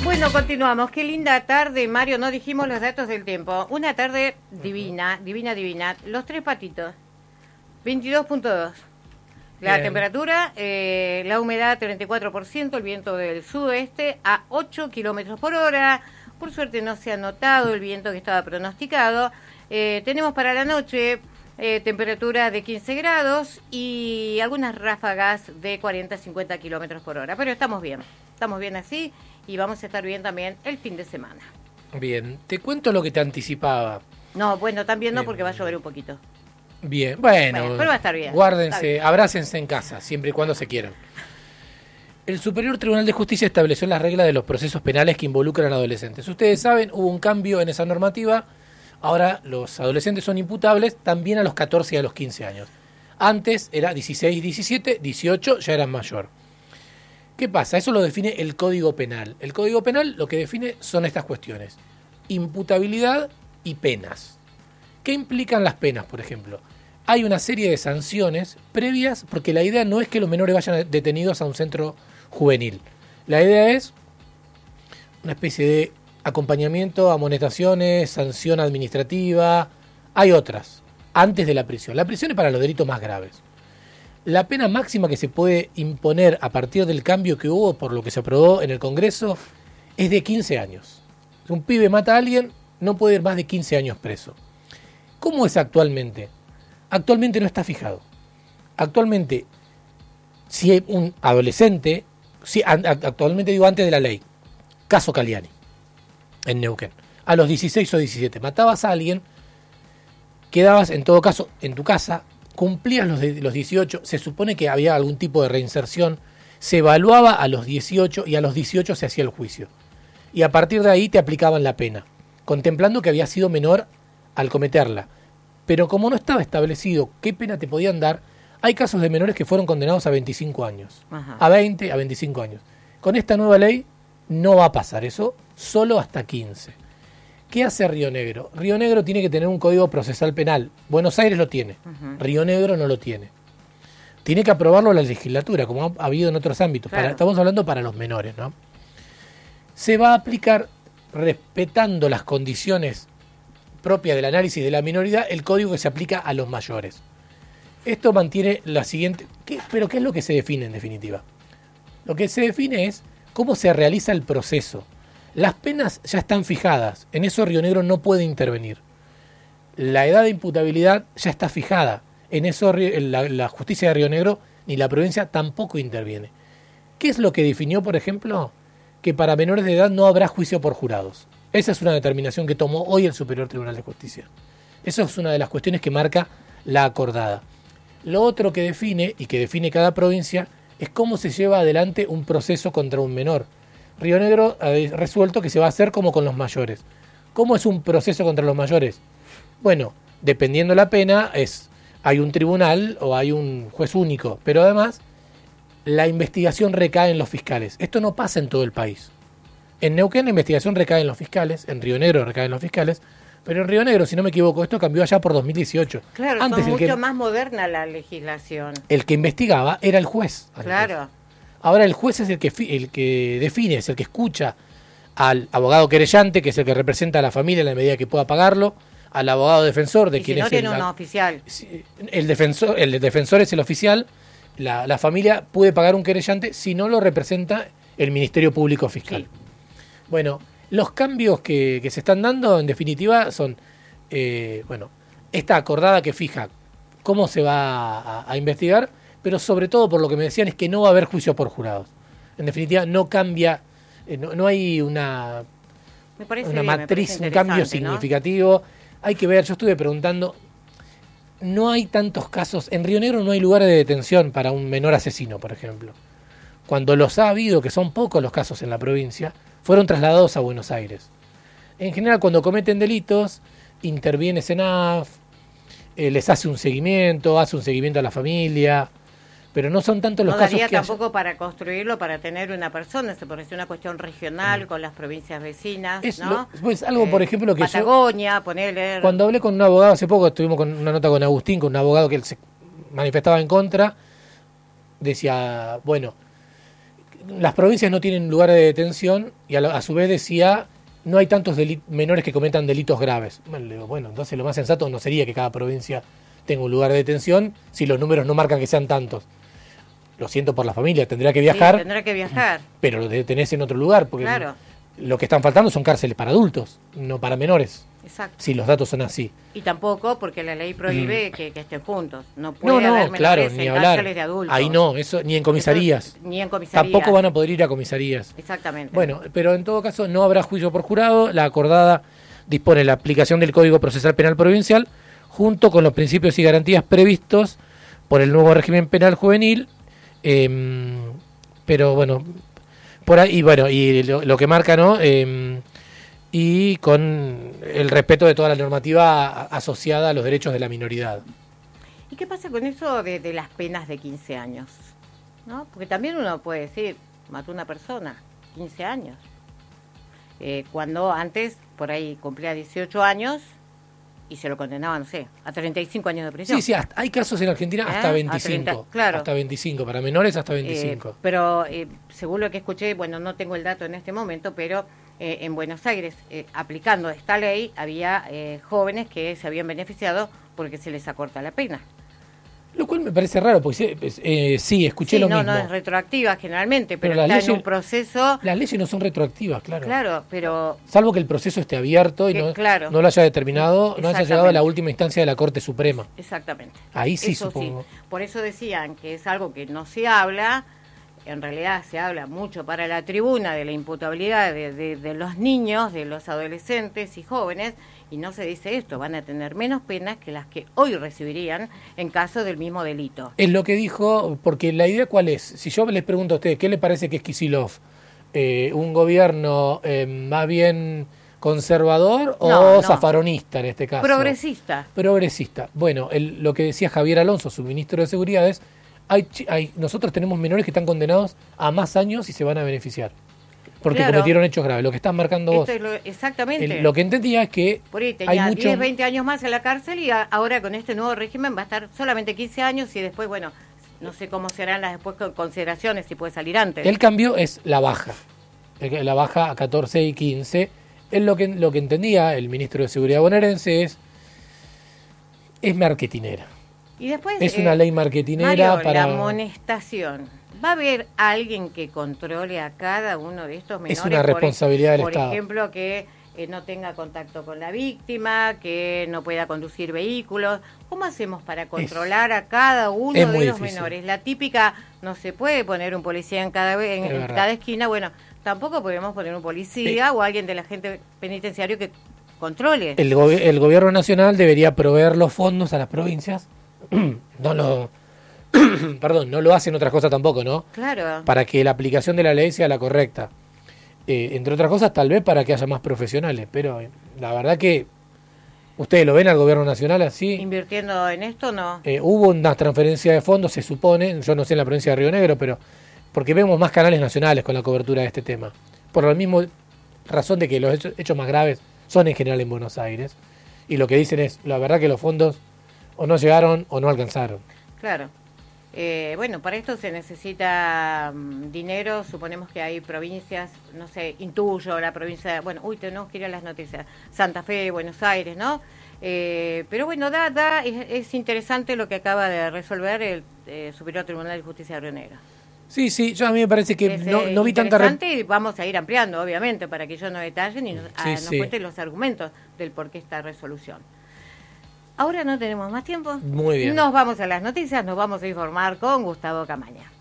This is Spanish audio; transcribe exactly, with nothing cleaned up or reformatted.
Bueno, continuamos. Qué linda tarde, Mario. No dijimos los datos del tiempo. Una tarde divina, divina, divina. Los tres patitos. veintidós punto dos. La Bien. temperatura, eh, la humedad treinta y cuatro por ciento, el viento del sudoeste a ocho kilómetros por hora. Por suerte no se ha notado el viento que estaba pronosticado. Eh, tenemos para la noche eh, temperatura de quince grados y algunas ráfagas de cuarenta a cincuenta kilómetros por hora. Pero estamos bien, estamos bien así y vamos a estar bien también el fin de semana. Bien, te cuento lo que te anticipaba. No, bueno, también no Bien. porque va a llover un poquito. Bien, bueno, Bueno, pero va a estar bien. guárdense, Está bien. abrácense en casa, siempre y cuando se quieran. El Superior Tribunal de Justicia estableció las reglas de los procesos penales que involucran a adolescentes. Ustedes saben, hubo un cambio en esa normativa. Ahora los adolescentes son imputables también a los catorce y a los quince años. Antes era dieciséis, diecisiete, dieciocho, ya eran mayor. ¿Qué pasa? Eso lo define el Código Penal. El Código Penal lo que define son estas cuestiones: imputabilidad y penas. ¿Qué implican las penas, por ejemplo? Hay una serie de sanciones previas, porque la idea no es que los menores vayan detenidos a un centro juvenil. La idea es una especie de acompañamiento, amonestaciones, sanción administrativa. Hay otras, antes de la prisión. La prisión es para los delitos más graves. La pena máxima que se puede imponer a partir del cambio que hubo, por lo que se aprobó en el Congreso, es de quince años. Si un pibe mata a alguien, no puede ir más de quince años preso. ¿Cómo es actualmente? Actualmente no está fijado. Actualmente, si hay un adolescente, si, a, a, actualmente digo antes de la ley, caso Caliani, en Neuquén, a los dieciséis o diecisiete, matabas a alguien, quedabas en todo caso en tu casa, cumplías los, de, los dieciocho, se supone que había algún tipo de reinserción, se evaluaba a los dieciocho y a los dieciocho se hacía el juicio. Y a partir de ahí te aplicaban la pena, contemplando que había sido menor al cometerla. Pero como no estaba establecido qué pena te podían dar, hay casos de menores que fueron condenados a veinticinco años, Ajá. a veinte, a veinticinco años. Con esta nueva ley no va a pasar eso, solo hasta quince. ¿Qué hace Río Negro? Río Negro tiene que tener un código procesal penal. Buenos Aires lo tiene, Uh-huh. Río Negro no lo tiene. Tiene que aprobarlo la legislatura, como ha habido en otros ámbitos. Claro. Para, estamos hablando para los menores, ¿no? Se va a aplicar, respetando las condiciones propia del análisis de la minoridad, el código que se aplica a los mayores. Esto mantiene la siguiente... ¿qué, ¿Pero qué es lo que se define en definitiva? Lo que se define es cómo se realiza el proceso. Las penas ya están fijadas, en eso Río Negro no puede intervenir. La edad de imputabilidad ya está fijada, en eso la, la justicia de Río Negro ni la provincia tampoco interviene. ¿Qué es lo que definió, por ejemplo? Que para menores de edad no habrá juicio por jurados. Esa es una determinación que tomó hoy el Superior Tribunal de Justicia. Eso es una de las cuestiones que marca la acordada. Lo otro que define, y que define cada provincia, es cómo se lleva adelante un proceso contra un menor. Río Negro ha resuelto que se va a hacer como con los mayores. ¿Cómo es un proceso contra los mayores? Bueno, dependiendo la pena, es hay un tribunal o hay un juez único, pero además la investigación recae en los fiscales. Esto no pasa en todo el país. En Neuquén la investigación recae en los fiscales, en Río Negro recae en los fiscales, pero en Río Negro, si no me equivoco, esto cambió allá por dos mil dieciocho. Claro, Antes son el mucho que, más moderna la legislación. el que investigaba era el juez. antes. Claro. Ahora el juez es el que, fi- el que define, es el que escucha al abogado querellante, que es el que representa a la familia en la medida que pueda pagarlo, al abogado defensor, de Y si quien no es tiene el, un oficial. Sí, el defensor, el defensor es el oficial, la, la familia puede pagar un querellante si no lo representa el Ministerio Público Fiscal. Sí. Bueno, los cambios que, que se están dando, en definitiva, son, eh, bueno, esta acordada que fija cómo se va a, a investigar, pero sobre todo, por lo que me decían, es que no va a haber juicio por jurados. En definitiva, no cambia, eh, no, no hay una, Me parece una bien, me matriz, parece un cambio interesante, ¿no? significativo. Hay que ver, yo estuve preguntando, no hay tantos casos, en Río Negro no hay lugares de detención para un menor asesino, por ejemplo. Cuando los ha habido, que son pocos los casos en la provincia, fueron trasladados a Buenos Aires. En general, cuando cometen delitos, interviene SENAF, eh, les hace un seguimiento, hace un seguimiento a la familia, pero no son tantos los No casos daría que tampoco haya. para construirlo, para tener una persona, se parece una cuestión regional Mm. con las provincias vecinas, Es ¿no? lo- pues algo, por ejemplo, que yo- Patagonia, ponerle... Cuando hablé con un abogado hace poco, estuvimos con una nota con Agustín, con un abogado que él se manifestaba en contra, decía, bueno, las provincias no tienen lugares de detención y a, la, a su vez decía, no hay tantos menores que cometan delitos graves. Bueno, le digo, bueno, entonces lo más sensato no sería que cada provincia tenga un lugar de detención si los números no marcan que sean tantos. Lo siento por la familia, tendrá que viajar. Sí, tendrá que viajar. Pero lo detenés en otro lugar, porque claro. lo que están faltando son cárceles para adultos, no para menores. Exacto. Si los datos son así. Y tampoco porque la ley prohíbe mm. que, que estén juntos. No puede no, no, haber menores claro, en ni hablar. cárceles de adultos. Ahí no, eso ni en comisarías. Eso, ni en comisarías. Tampoco van a poder ir a comisarías. Exactamente. Bueno, pero en todo caso no habrá juicio por jurado. La acordada dispone la aplicación del Código Procesal Penal Provincial junto con los principios y garantías previstos por el nuevo régimen penal juvenil. Eh, pero bueno, por ahí, y bueno, y lo, lo que marca, ¿no? Eh, y con el respeto de toda la normativa asociada a los derechos de la minoridad. ¿Y qué pasa con eso de, de las penas de quince años? ¿No? Porque también uno puede decir, mató una persona, quince años. Eh, cuando antes, por ahí, cumplía dieciocho años y se lo condenaba, no sé, a treinta y cinco años de prisión. Sí, sí, hasta, hay casos en Argentina hasta ¿Eh? veinticinco. A treinta, claro. Hasta veinticinco, para menores hasta veinticinco. Eh, pero, eh, según lo que escuché, bueno, no tengo el dato en este momento, pero... Eh, en Buenos Aires, eh, aplicando esta ley, había eh, jóvenes que se habían beneficiado porque se les acorta la pena. Lo cual me parece raro, porque eh, sí, escuché sí, lo no, mismo. No, es retroactiva generalmente, pero, pero está leyes, en un proceso... Las leyes no son retroactivas, claro. Claro, pero... Salvo que el proceso esté abierto y que, no, claro, no lo haya determinado, no haya llegado a la última instancia de la Corte Suprema. Exactamente. Ahí sí, eso supongo. Sí. Por eso decían que es algo que no se habla... En realidad se habla mucho para la tribuna de la imputabilidad de, de, de los niños, de los adolescentes y jóvenes, y no se dice esto, van a tener menos penas que las que hoy recibirían en caso del mismo delito. Es lo que dijo, porque la idea cuál es, si yo les pregunto a ustedes, ¿qué le parece que es Kicillof? Eh, ¿Un gobierno eh, más bien conservador o no, no. zafaronista en este caso? Progresista. Progresista. Bueno, el, lo que decía Javier Alonso, su ministro de Seguridad, es Hay, hay, nosotros tenemos menores que están condenados a más años y se van a beneficiar porque claro. cometieron hechos graves, lo que están marcando Esto vos. Es lo, exactamente. El, lo que entendía es que por ahí tenía hay mucho... diez, veinte años más en la cárcel y a, ahora con este nuevo régimen va a estar solamente quince años y después, bueno, no sé cómo serán las después consideraciones, si puede salir antes. El cambio es la baja, la baja a catorce y quince. Es lo que, lo que entendía el ministro de Seguridad bonaerense es, es marketinera. Y después, es eh, una ley marketinera Mario, para... la amonestación. ¿Va a haber alguien que controle a cada uno de estos menores? Es una responsabilidad por, del por Estado. Por ejemplo, que eh, no tenga contacto con la víctima, que no pueda conducir vehículos. ¿Cómo hacemos para controlar es, a cada uno de los difícil. menores? La típica, no se puede poner un policía en cada, en, en cada esquina. Bueno, tampoco podemos poner un policía eh. o alguien del agente penitenciario que controle. El, go el gobierno nacional debería proveer los fondos a las provincias. No lo perdón, no lo hacen otras cosas tampoco, ¿no? Claro. Para que la aplicación de la ley sea la correcta. Eh, entre otras cosas, tal vez para que haya más profesionales, pero eh, la verdad que ustedes lo ven al gobierno nacional así. Invirtiendo en esto, no. Eh, hubo una transferencia de fondos, se supone, yo no sé en la provincia de Río Negro, pero porque vemos más canales nacionales con la cobertura de este tema. Por la misma razón de que los hechos, hechos más graves son en general en Buenos Aires. Y lo que dicen es, la verdad que los fondos o no llegaron o no alcanzaron. Claro. Eh, bueno, para esto se necesita um, dinero, suponemos que hay provincias, no sé, intuyo, la provincia, bueno, uy, tenemos que ir a las noticias, Santa Fe, Buenos Aires, ¿no? Eh, pero bueno, da, da, es, es interesante lo que acaba de resolver el eh, Superior Tribunal de Justicia de Río Negro. Sí, sí, yo a mí me parece que es, no, no vi tanta... interesante y vamos a ir ampliando, obviamente, para que ellos nos detallen y nos, sí, a, nos sí. cuenten los argumentos del por qué esta resolución. Ahora no tenemos más tiempo. Muy bien. Nos vamos a las noticias, nos vamos a informar con Gustavo Camaña.